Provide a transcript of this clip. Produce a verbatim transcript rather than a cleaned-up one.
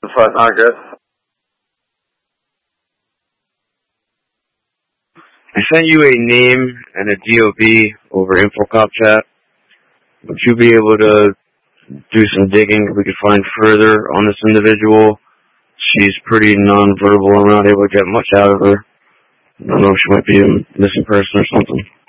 Five nine, good. I sent you a name and a D O B over InfoCop chat. Would you be able to do some digging if we could find further on this individual? She's pretty nonverbal. I'm not able to get much out of her. I don't know if she might be a missing person or something.